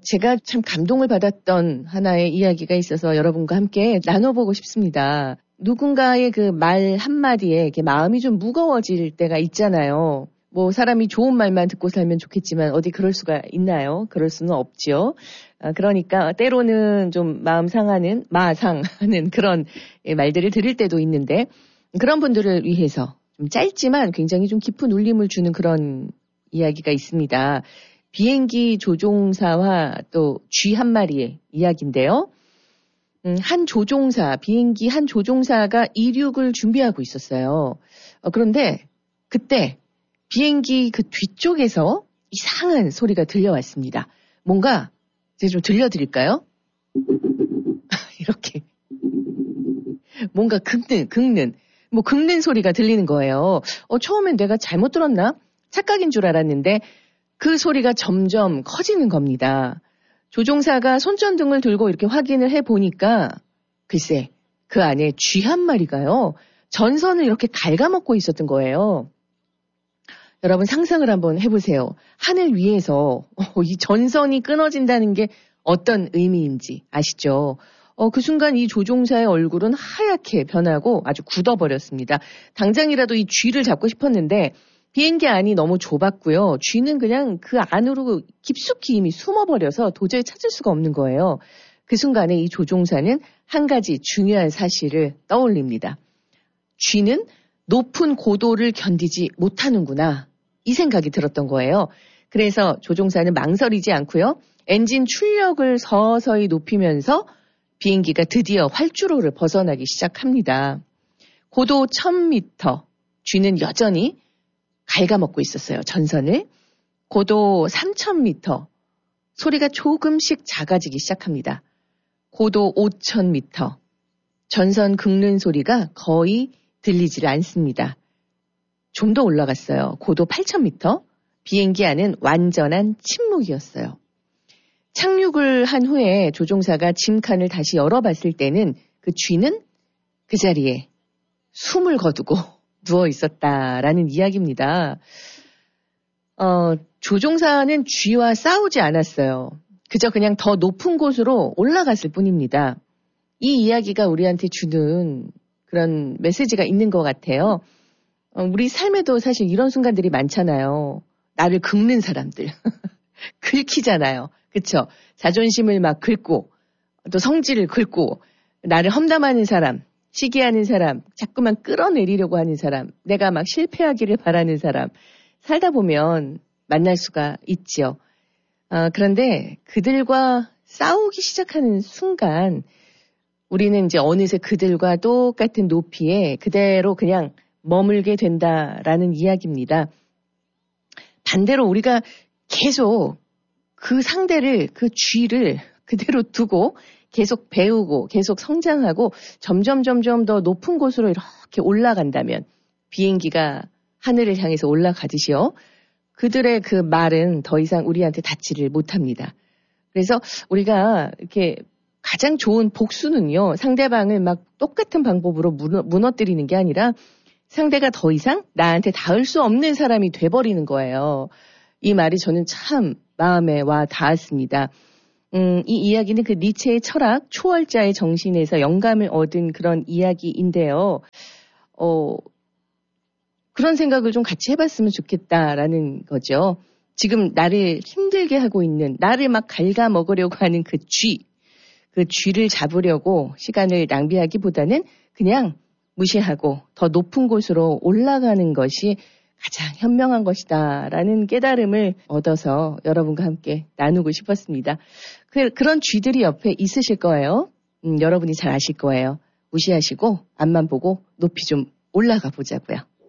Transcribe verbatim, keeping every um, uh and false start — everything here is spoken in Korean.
제가 참 감동을 받았던 하나의 이야기가 있어서 여러분과 함께 나눠보고 싶습니다. 누군가의 그 말 한마디에 이렇게 마음이 좀 무거워질 때가 있잖아요. 뭐 사람이 좋은 말만 듣고 살면 좋겠지만 어디 그럴 수가 있나요? 그럴 수는 없죠. 아, 그러니까 때로는 좀 마음 상하는, 마상하는 그런 말들을 들을 때도 있는데 그런 분들을 위해서 좀 짧지만 굉장히 좀 깊은 울림을 주는 그런 이야기가 있습니다. 비행기 조종사와 또 쥐 한 마리의 이야기인데요. 음, 한 조종사, 비행기 한 조종사가 이륙을 준비하고 있었어요. 어, 그런데 그때 비행기 그 뒤쪽에서 이상한 소리가 들려왔습니다. 뭔가 제가 좀 들려드릴까요? 이렇게 뭔가 긁는, 긁는, 뭐 긁는 소리가 들리는 거예요. 어, 처음엔 내가 잘못 들었나? 착각인 줄 알았는데 그 소리가 점점 커지는 겁니다. 조종사가 손전등을 들고 이렇게 확인을 해보니까 글쎄 그 안에 쥐 한 마리가요. 전선을 이렇게 갉아먹고 있었던 거예요. 여러분 상상을 한번 해보세요. 하늘 위에서 어, 이 전선이 끊어진다는 게 어떤 의미인지 아시죠? 어, 그 순간 이 조종사의 얼굴은 하얗게 변하고 아주 굳어버렸습니다. 당장이라도 이 쥐를 잡고 싶었는데 비행기 안이 너무 좁았고요. 쥐는 그냥 그 안으로 깊숙이 이미 숨어버려서 도저히 찾을 수가 없는 거예요. 그 순간에 이 조종사는 한 가지 중요한 사실을 떠올립니다. 쥐는 높은 고도를 견디지 못하는구나. 이 생각이 들었던 거예요. 그래서 조종사는 망설이지 않고요. 엔진 출력을 서서히 높이면서 비행기가 드디어 활주로를 벗어나기 시작합니다. 고도 천 미터, 쥐는 여전히 갉아먹고 있었어요. 전선을. 고도 삼천 미터, 소리가 조금씩 작아지기 시작합니다. 고도 오천 미터, 전선 긁는 소리가 거의 들리질 않습니다. 좀 더 올라갔어요. 고도 팔천 미터, 비행기 안은 완전한 침묵이었어요. 착륙을 한 후에 조종사가 짐칸을 다시 열어봤을 때는 그 쥐는 그 자리에 숨을 거두고 누워 있었다라는 이야기입니다. 어, 조종사는 쥐와 싸우지 않았어요. 그저 그냥 더 높은 곳으로 올라갔을 뿐입니다. 이 이야기가 우리한테 주는 그런 메시지가 있는 것 같아요. 어, 우리 삶에도 사실 이런 순간들이 많잖아요. 나를 긁는 사람들. 긁히잖아요. 그쵸? 자존심을 막 긁고 또 성질을 긁고 나를 험담하는 사람, 시기하는 사람, 자꾸만 끌어내리려고 하는 사람, 내가 막 실패하기를 바라는 사람, 살다 보면 만날 수가 있지요. 아, 그런데 그들과 싸우기 시작하는 순간 우리는 이제 어느새 그들과 똑같은 높이에 그대로 그냥 머물게 된다라는 이야기입니다. 반대로 우리가 계속 그 상대를, 그 쥐를 그대로 두고 계속 배우고 계속 성장하고 점점 점점 더 높은 곳으로 이렇게 올라간다면 비행기가 하늘을 향해서 올라가듯이요. 그들의 그 말은 더 이상 우리한테 닿지를 못합니다. 그래서 우리가 이렇게 가장 좋은 복수는요. 상대방을 막 똑같은 방법으로 무너, 무너뜨리는 게 아니라 상대가 더 이상 나한테 닿을 수 없는 사람이 돼버리는 거예요. 이 말이 저는 참 마음에 와 닿았습니다. 음, 이 이야기는 그 니체의 철학, 초월자의 정신에서 영감을 얻은 그런 이야기인데요. 어, 그런 생각을 좀 같이 해봤으면 좋겠다라는 거죠. 지금 나를 힘들게 하고 있는, 나를 막 갉아먹으려고 하는 그 쥐, 그 쥐를 잡으려고 시간을 낭비하기보다는 그냥 무시하고 더 높은 곳으로 올라가는 것이 가장 현명한 것이다라는 깨달음을 얻어서 여러분과 함께 나누고 싶었습니다. 그, 그런 쥐들이 옆에 있으실 거예요. 음, 여러분이 잘 아실 거예요. 무시하시고 앞만 보고 높이 좀 올라가 보자고요.